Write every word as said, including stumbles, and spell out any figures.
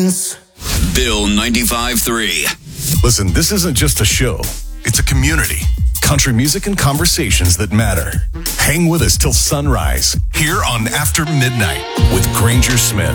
friends. Bill ninety-five three. Listen, this isn't just a show. It's a community. Country music and conversations that matter. Hang with us till sunrise here on After Midnight with Granger Smith.